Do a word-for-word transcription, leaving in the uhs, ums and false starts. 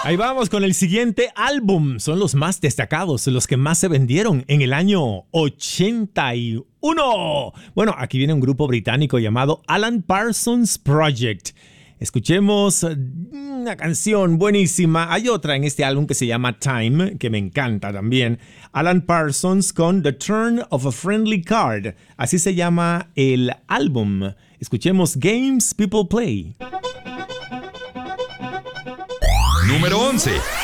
Ahí vamos con el siguiente álbum. Son los más destacados, los que más se vendieron en el año ochenta y uno. Bueno, aquí viene un grupo británico llamado Alan Parsons Project. Escuchemos una canción buenísima. Hay otra en este álbum que se llama Time, que me encanta también. Alan Parsons con The Turn of a Friendly Card. Así se llama el álbum. Escuchemos Games People Play. Número once.